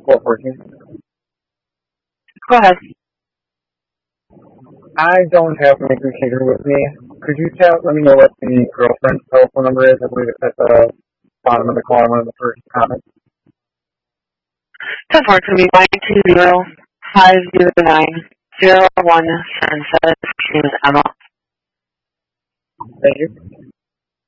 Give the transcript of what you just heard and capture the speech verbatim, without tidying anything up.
four fourteen. Go ahead. I don't have my computer with me. Could you tell, let me know what the girlfriend's telephone number is? I believe it's at the bottom of the call, one of the first comments. ten four to me, nine two zero five zero nine zero one seven seven. Name is Emma. Thank you.